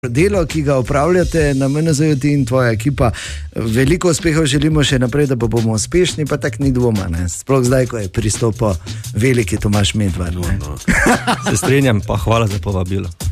delo, ki ga upravljate na MNZ-ju ti in tvoja ekipa. Veliko uspehov želimo še naprej, da bomo uspešni, pa tak ni dvoma, ne? Sploh zdaj, ko je pristopil veliki Tomaž Medved. Se strinjam, pa hvala za povabilo.